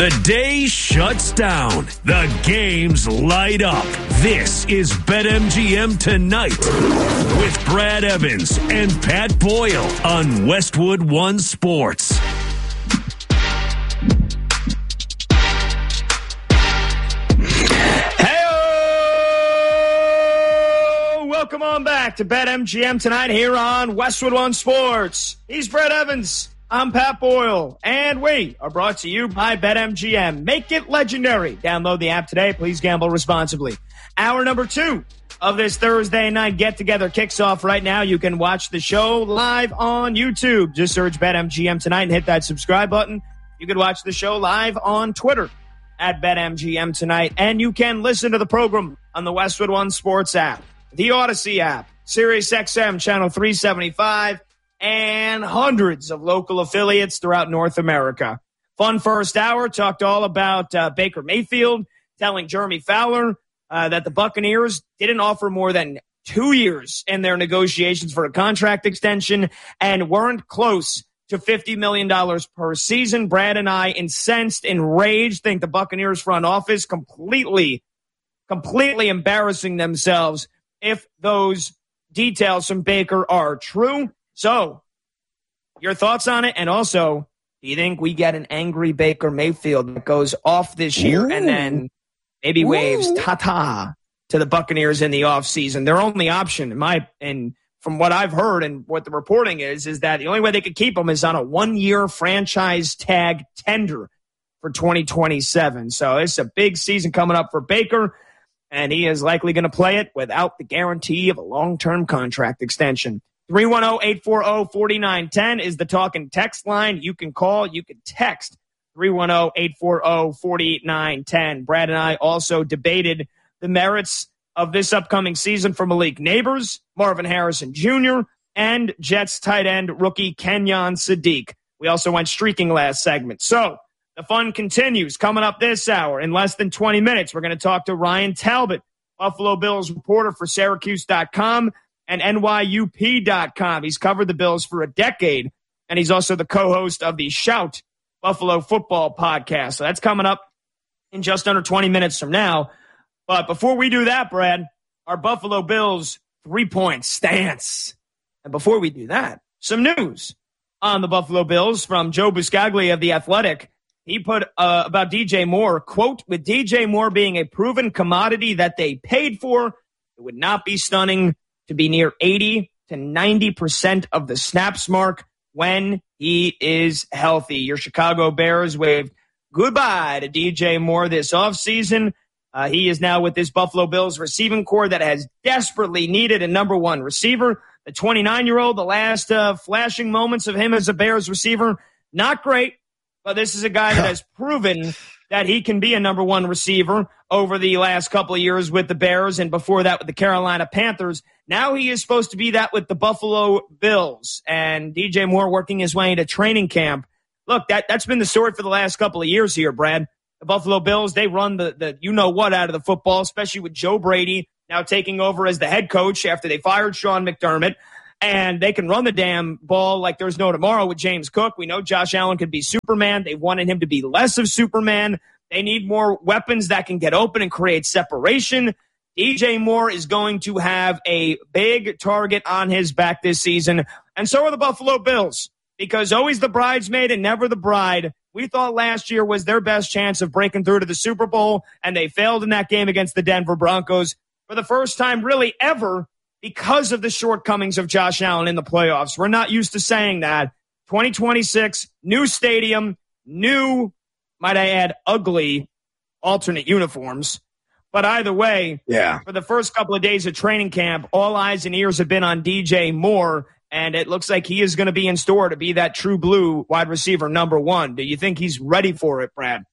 The day shuts down. The games light up. This is BetMGM Tonight with Brad Evans and Pat Boyle on Westwood One Sports. Hey-o! Welcome on back to BetMGM Tonight here on Westwood One Sports. He's Brad Evans. I'm Pat Boyle, and we are brought to you by BetMGM. Make it legendary. Download the app today. Please gamble responsibly. Hour number 2 of this Thursday night get-together kicks off right now. You can watch the show live on YouTube. Just search BetMGM Tonight and hit that subscribe button. You can watch the show live on Twitter at BetMGM Tonight, and you can listen to the program on the Westwood One Sports app, the Odyssey app, SiriusXM Channel 375, and hundreds of local affiliates throughout North America. Fun first hour, talked all about Baker Mayfield, telling Jeremy Fowler that the Buccaneers didn't offer more than 2 years in their negotiations for a contract extension and weren't close to $50 million per season. Brad and I, incensed, enraged, think the Buccaneers front office completely embarrassing themselves if those details from Baker are true. So, your thoughts on it, and also, do you think we get an angry Baker Mayfield that goes off this year and then maybe waves ta-ta to the Buccaneers in the offseason? Their only option, and from what I've heard and what the reporting is that the only way they could keep him is on a 1-year franchise tag tender for 2027. So, it's a big season coming up for Baker, and he is likely going to play it without the guarantee of a long-term contract extension. 310-840-4910 is the talk and text line. You can call, you can text 310-840-4910. Brad and I also debated the merits of this upcoming season for Malik Neighbors, Marvin Harrison Jr., and Jets tight end rookie Kenyon Sadiq. We also went streaking last segment. So the fun continues. Coming up this hour in less than 20 minutes, we're going to talk to Ryan Talbot, Buffalo Bills reporter for Syracuse.com and NYUP.com. He's covered the Bills for a decade, and he's also the co-host of the Shout Buffalo Football podcast. So that's coming up in just under 20 minutes from now. But before we do that, Brad, our Buffalo Bills 3-point stance. And before we do that, some news on the Buffalo Bills from Joe Buscaglia of The Athletic. He put about DJ Moore, quote, with DJ Moore being a proven commodity that they paid for, it would not be stunning to be near 80 to 90% of the snaps mark when he is healthy. Your Chicago Bears waved goodbye to DJ Moore this offseason. He is now with this Buffalo Bills receiving core that has desperately needed a number one receiver. The 29-year-old, the last flashing moments of him as a Bears receiver, not great, but this is a guy that has proven that he can be a number one receiver over the last couple of years with the Bears and before that with the Carolina Panthers. Now he is supposed to be that with the Buffalo Bills, and DJ Moore working his way into training camp. Look, that's been the story for the last couple of years here, Brad. The Buffalo Bills, they run the you-know-what out of the football, especially with Joe Brady now taking over as the head coach after they fired Sean McDermott. And they can run the damn ball like there's no tomorrow with James Cook. We know Josh Allen could be Superman. They wanted him to be less of Superman. They need more weapons that can get open and create separation. DJ Moore is going to have a big target on his back this season. And so are the Buffalo Bills, because always the bridesmaid and never the bride. We thought last year was their best chance of breaking through to the Super Bowl, and they failed in that game against the Denver Broncos for the first time really ever, because of the shortcomings of Josh Allen in the playoffs. We're not used to saying that. 2026, new stadium, new, might I add, ugly alternate uniforms. But either way, for the first couple of days of training camp, all eyes and ears have been on DJ Moore, and it looks like he is going to be in store to be that true blue wide receiver number one. Do you think he's ready for it, Brad?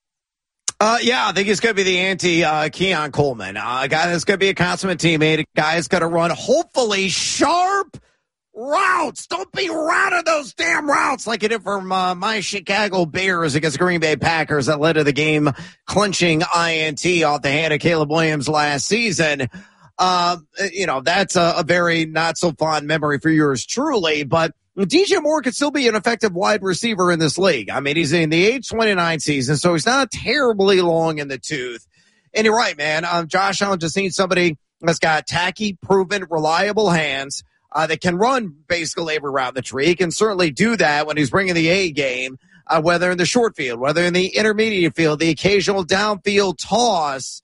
Yeah, I think he's going to be the anti-Keon Coleman. A guy that's going to be a consummate teammate. A guy that's going to run, hopefully, sharp routes. Don't be running those damn routes like you did from my Chicago Bears against Green Bay Packers that led to the game-clinching INT off the hand of Caleb Williams last season. That's a very not-so-fond memory for yours truly. But DJ Moore could still be an effective wide receiver in this league. I mean, he's in the age 29 season, so he's not terribly long in the tooth. And you're right, man. Josh Allen just needs somebody that's got tacky, proven, reliable hands that can run basically every route in the tree. He can certainly do that when he's bringing the A game, whether in the short field, whether in the intermediate field, the occasional downfield toss.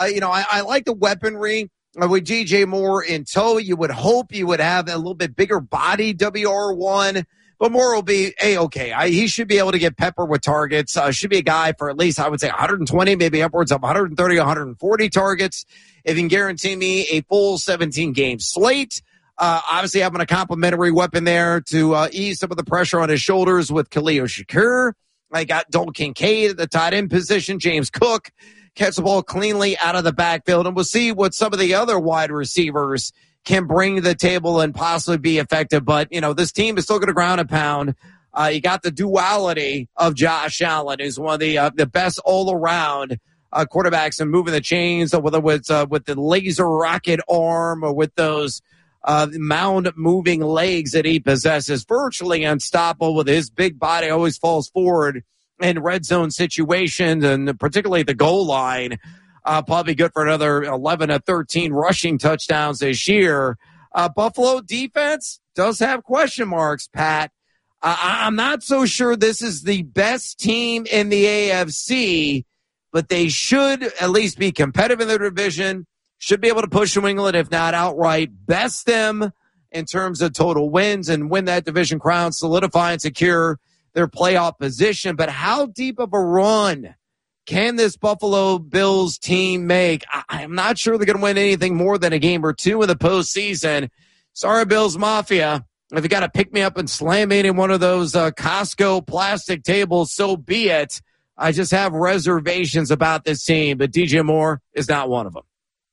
I like the weaponry with DJ Moore in tow. You would hope you would have a little bit bigger body WR1, but Moore will be A-okay. He should be able to get peppered with targets. Should be a guy for at least, I would say, 120, maybe upwards of 130, 140 targets. If you can guarantee me a full 17-game slate. Obviously having a complimentary weapon there to ease some of the pressure on his shoulders with Khalil Shakir. I got Dalton Kincaid at the tight end position. James Cook catch the ball cleanly out of the backfield, and we'll see what some of the other wide receivers can bring to the table and possibly be effective. But, this team is still going to ground and pound. You got the duality of Josh Allen, who's one of the best all-around quarterbacks in moving the chains, whether it's with the laser rocket arm or with those mound-moving legs that he possesses. Virtually unstoppable with his big body, always falls forward in red zone situations, and particularly the goal line. Probably good for another 11 to 13 rushing touchdowns this year. Buffalo defense does have question marks, Pat. I'm not so sure this is the best team in the AFC, but they should at least be competitive in their division, should be able to push New England, if not outright, best them in terms of total wins and win that division crown, solidify and secure their playoff position. But how deep of a run can this Buffalo Bills team make? I'm not sure they're going to win anything more than a game or two in the postseason. Sorry, Bills Mafia. If you got to pick me up and slam me in one of those Costco plastic tables, so be it. I just have reservations about this team, but DJ Moore is not one of them.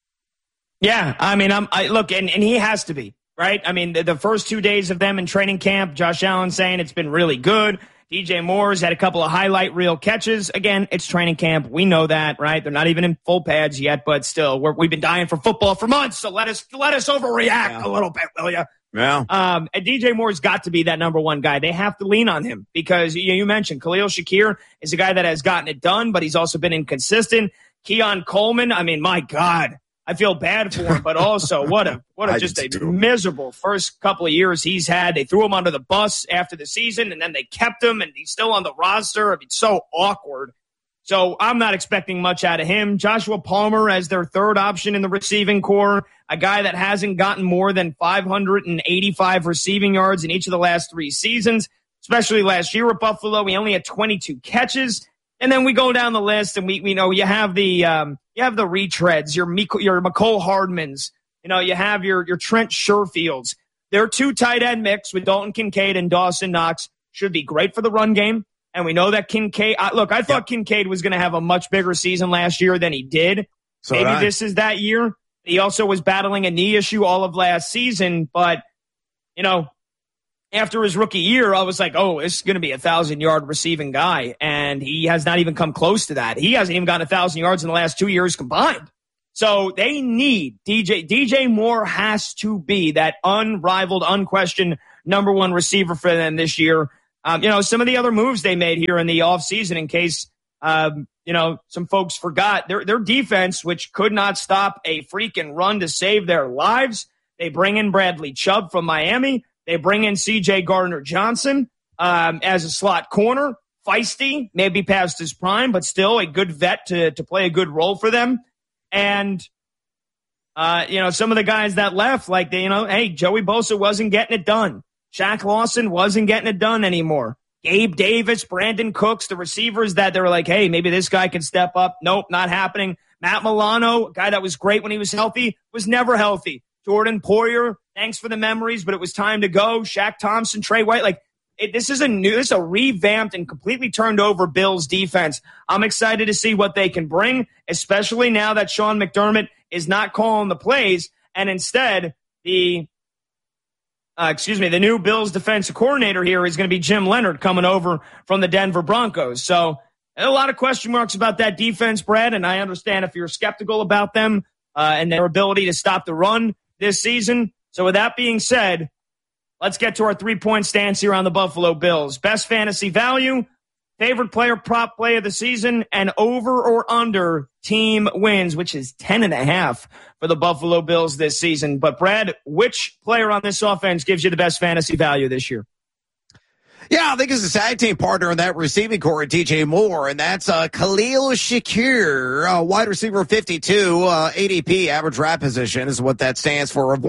Yeah, I mean, look, and he has to be. Right? I mean, the first 2 days of them in training camp, Josh Allen saying it's been really good. DJ Moore's had a couple of highlight reel catches. Again, it's training camp. We know that, right? They're not even in full pads yet, but still, we've been dying for football for months, so let us overreact a little bit, will you? Yeah. And DJ Moore's got to be that number one guy. They have to lean on him because you mentioned Khalil Shakir is a guy that has gotten it done, but he's also been inconsistent. Keon Coleman, I mean, my God. I feel bad for him, but also what a just a miserable first couple of years he's had. They threw him under the bus after the season, and then they kept him, and he's still on the roster. I mean, so awkward. So I'm not expecting much out of him. Joshua Palmer as their third option in the receiving core, a guy that hasn't gotten more than 585 receiving yards in each of the last 3 seasons, especially last year with Buffalo. We only had 22 catches. And then we go down the list, and we know you have the retreads, your McCole Hardmans, you have your Trent Sherfields. Their 2 tight end mix with Dalton Kincaid and Dawson Knox should be great for the run game. And we know that Kincaid, I thought Kincaid was going to have a much bigger season last year than he did. So maybe this is that year. He also was battling a knee issue all of last season, but after his rookie year, I was like, oh, this is going to be a 1,000-yard receiving guy. And he has not even come close to that. He hasn't even gotten 1,000 yards in the last 2 years combined. So they need DJ Moore has to be that unrivaled, unquestioned number one receiver for them this year. Some of the other moves they made here in the offseason, in case, some folks forgot, their defense, which could not stop a freaking run to save their lives. They bring in Bradley Chubb from Miami. They bring in C.J. Gardner-Johnson as a slot corner. Feisty, maybe past his prime, but still a good vet to play a good role for them. And, some of the guys that left, like, hey, Joey Bosa wasn't getting it done. Shaq Lawson wasn't getting it done anymore. Gabe Davis, Brandon Cooks, the receivers that they were like, hey, maybe this guy can step up. Nope, not happening. Matt Milano, a guy that was great when he was healthy, was never healthy. Jordan Poyer, thanks for the memories, but it was time to go. Shaq Thompson, Trey White, this is a revamped and completely turned over Bills defense. I'm excited to see what they can bring, especially now that Sean McDermott is not calling the plays, and instead the new Bills defensive coordinator here is going to be Jim Leonard coming over from the Denver Broncos. So a lot of question marks about that defense, Brad, and I understand if you're skeptical about them and their ability to stop the run this season. So with that being said, let's get to our 3-point stance here on the Buffalo Bills. Best fantasy value, favorite player prop play of the season, and over or under team wins, which is 10.5 for the Buffalo Bills this season. But Brad, which player on this offense gives you the best fantasy value this year? Yeah, I think it's a tag team partner in that receiving core, DJ Moore, and that's Khalil Shakir, wide receiver 52, ADP, average draft position is what that stands for, of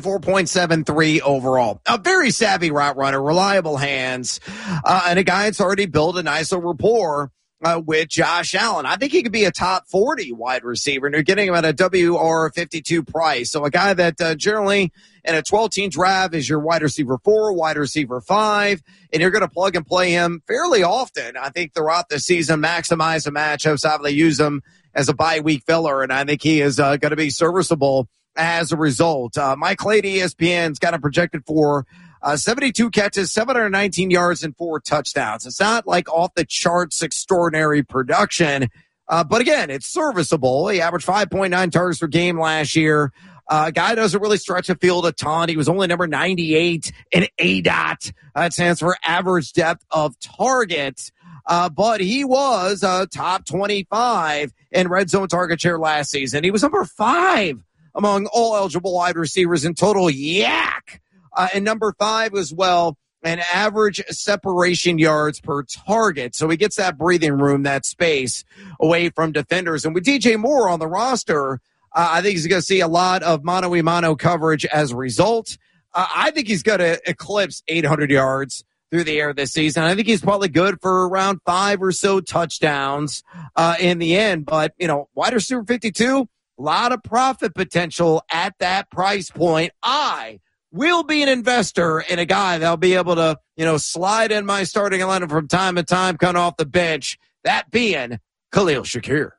124.73 overall. A very savvy route runner, reliable hands, and a guy that's already built a nice little rapport with Josh Allen. I think he could be a top 40 wide receiver, and you're getting him at a WR52 price. So a guy that generally in a 12-team draft is your wide receiver 4, wide receiver 5, and you're going to plug and play him fairly often. I think throughout the season, maximize the matchups, how they use him as a bye-week filler, and I think he is going to be serviceable as a result. Mike Clay at ESPN's got him projected for 72 catches, 719 yards, and 4 touchdowns. It's not like off the charts extraordinary production, but again, it's serviceable. He averaged 5.9 targets per game last year. Guy doesn't really stretch the field a ton. He was only number 98 in ADOT. It stands for average depth of target. But he was top 25 in red zone target share last season. He was number 5 among all eligible wide receivers in total yak. And number 5 as well, an average separation yards per target. So he gets that breathing room, that space away from defenders. And with DJ Moore on the roster, I think he's going to see a lot of mano-a-mano coverage as a result. I think he's going to eclipse 800 yards through the air this season. I think he's probably good for around 5 or so touchdowns in the end. But, wide receiver 52, a lot of profit potential at that price point. I will be an investor in a guy that'll be able to, slide in my starting lineup from time to time, coming off the bench, that being Khalil Shakir.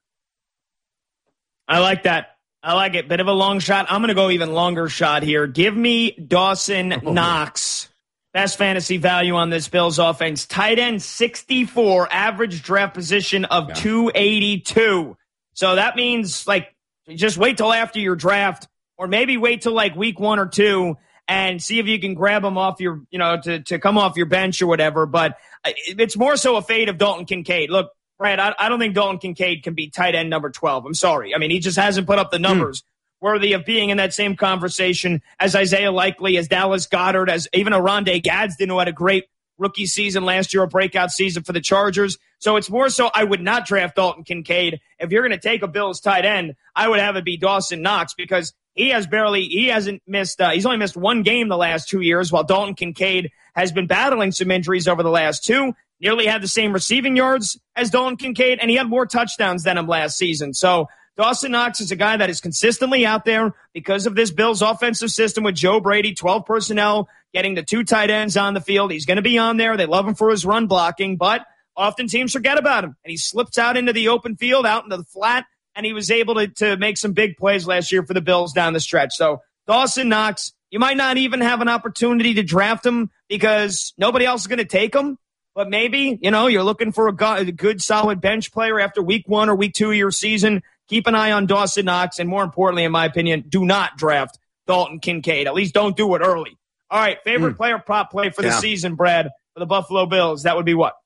I like that. I like it. Bit of a long shot. I'm going to go even longer shot here. Give me Dawson Knox. Best fantasy value on this Bills offense. Tight end 64, average draft position of 282. So that means, just wait till after your draft, or maybe wait till week 1 or 2 and see if you can grab him off your, to come off your bench or whatever. But it's more so a fade of Dalton Kincaid. Look, Brad, I don't think Dalton Kincaid can be tight end number 12. I'm sorry. I mean, he just hasn't put up the numbers worthy of being in that same conversation as Isaiah Likely, as Dallas Goedert, as even Oronde Gadsden, who had a great rookie season last year, a breakout season for the Chargers. So it's more so I would not draft Dalton Kincaid. If you're going to take a Bills tight end, I would have it be Dawson Knox, because he's only missed 1 game the last 2 years, while Dalton Kincaid has been battling some injuries over the last 2. Nearly had the same receiving yards as Dalton Kincaid, and he had more touchdowns than him last season. So Dawson Knox is a guy that is consistently out there because of this Bills offensive system with Joe Brady, 12 personnel, getting the 2 tight ends on the field. He's going to be on there. They love him for his run blocking, but often teams forget about him. And he slips out into the open field, out into the flat, and he was able to make some big plays last year for the Bills down the stretch. So Dawson Knox, you might not even have an opportunity to draft him because nobody else is going to take him. But maybe, you're looking for a good, solid bench player after week 1 or week 2 of your season. Keep an eye on Dawson Knox. And more importantly, in my opinion, do not draft Dalton Kincaid. At least don't do it early. All right, favorite player prop play for the season, Brad, for the Buffalo Bills. That would be what?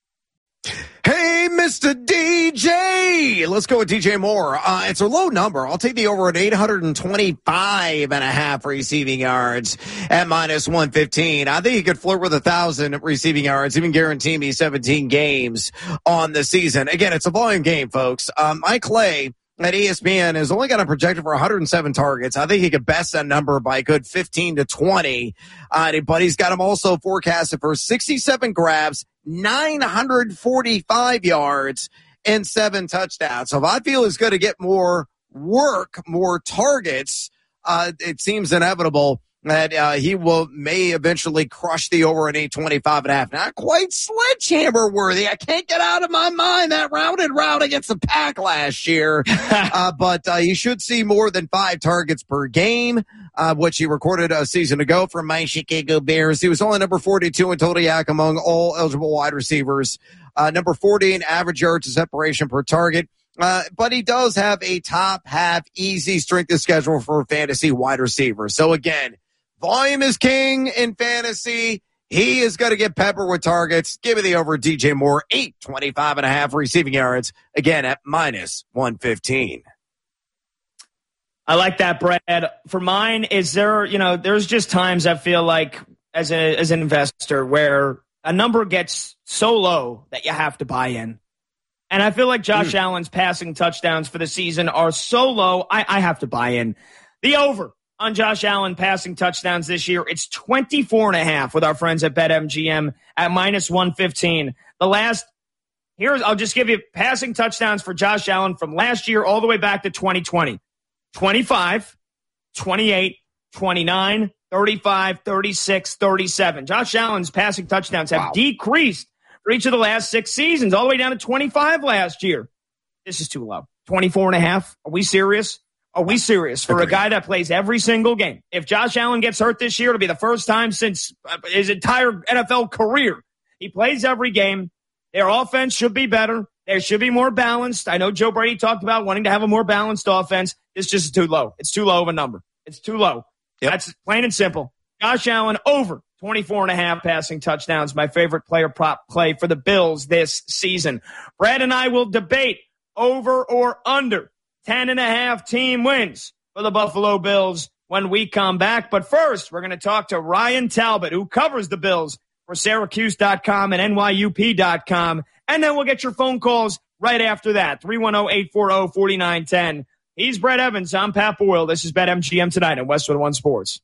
Hey, Mr. DJ. Let's go with DJ Moore. It's a low number. I'll take the over at 825.5 receiving yards at -115. I think he could flirt with 1,000 receiving yards, even guarantee me 17 games on the season. Again, it's a volume game, folks. Mike Clay at ESPN has only got him projected for 107 targets. I think he could best that number by a good 15 to 20. But he's got him also forecasted for 67 grabs, 945 yards, and 7 touchdowns. So if I feel he's going to get more work, more targets, it seems inevitable that he may eventually crush the over at 825.5. Not quite sledgehammer worthy. I can't get out of my mind that route against the Pack last year. But he should see more than 5 targets per game, which he recorded a season ago for my Chicago Bears. He was only number 42 in total yak among all eligible wide receivers. Number 40 in average yards of separation per target. But he does have a top half easy strength of schedule for fantasy wide receivers. So again, Volume is king in fantasy. He is going to get peppered with targets. Give me the over DJ Moore, 825.5 receiving yards, again at minus 115. I like that, Brad. For mine, there's just times I feel like as an investor where a number gets so low that you have to buy in. And I feel like Josh Allen's passing touchdowns for the season are so low, I have to buy in. The over on Josh Allen passing touchdowns this year, it's 24.5 with our friends at BetMGM at minus 115. I'll just give you passing touchdowns for Josh Allen from last year all the way back to 2020. 25, 28, 29, 35, 36, 37. Josh Allen's passing touchdowns have decreased for each of the last 6 seasons, all the way down to 25 last year. This is too low. 24.5. Are we serious? Are we serious for a guy that plays every single game? If Josh Allen gets hurt this year, it'll be the first time since his entire NFL career. He plays every game. Their offense should be better. There should be more balanced. I know Joe Brady talked about wanting to have a more balanced offense. It's just too low. It's too low of a number. It's too low. Yep. That's plain and simple. Josh Allen over 24.5 passing touchdowns. My favorite player prop play for the Bills this season. Brad and I will debate over or under 10.5 team wins for the Buffalo Bills when we come back. But first, we're going to talk to Ryan Talbot, who covers the Bills for Syracuse.com and NYUP.com. And then we'll get your phone calls right after that. 310-840-4910. He's Brett Evans. I'm Pat Boyle. This is BetMGM tonight on Westwood One Sports.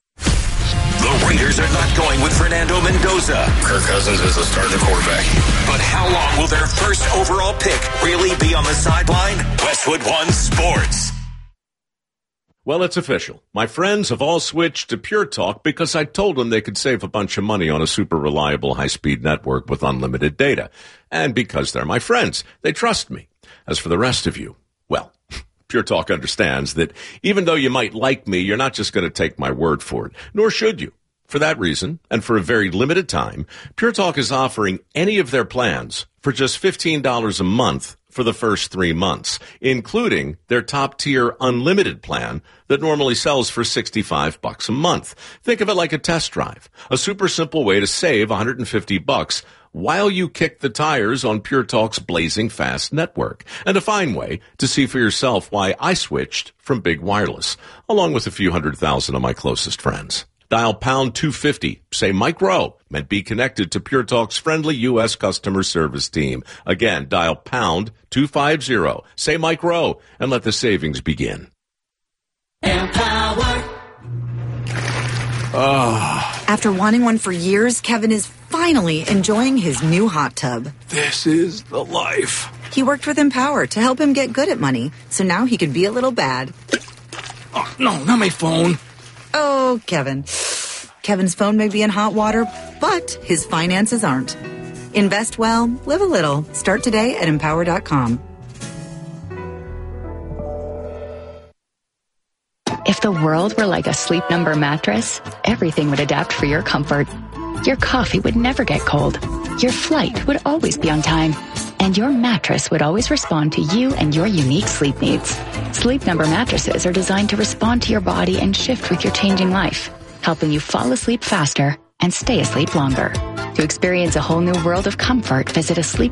The Raiders are not going with Fernando Mendoza. Kirk Cousins is the starting quarterback. But how long will their first overall pick really be on the sideline? Westwood One Sports. Well, it's official. My friends have all switched to Pure Talk because I told them they could save a bunch of money on a super reliable high-speed network with unlimited data. And because they're my friends, they trust me. As for the rest of you, well, Pure Talk understands that even though you might like me, you're not just going to take my word for it, nor should you. For that reason, and for a very limited time, Pure Talk is offering any of their plans for just $15 a month for the first 3 months, including their top-tier unlimited plan that normally sells for $65 a month. Think of it like a test drive, a super simple way to save $150 while you kick the tires on Pure Talk's blazing fast network, and a fine way to see for yourself why I switched from big wireless, along with a few 100,000 of my closest friends. Dial pound 250, say Mike Rowe, and be connected to Pure Talk's friendly U.S. customer service team. Again, dial pound 250, say Mike Rowe, and let the savings begin. Empower. After wanting one for years, Kevin is finally enjoying his new hot tub. This is the life. He worked with Empower to help him get good at money, so now he can be a little bad. Oh, no, not my phone. Oh, Kevin. Kevin's phone may be in hot water, but his finances aren't. Invest well, live a little. Start today at Empower.com. If the world were like a Sleep Number mattress, everything would adapt for your comfort. Your coffee would never get cold. Your flight would always be on time. And your mattress would always respond to you and your unique sleep needs. Sleep Number mattresses are designed to respond to your body and shift with your changing life, helping you fall asleep faster and stay asleep longer. To experience a whole new world of comfort, visit a Sleep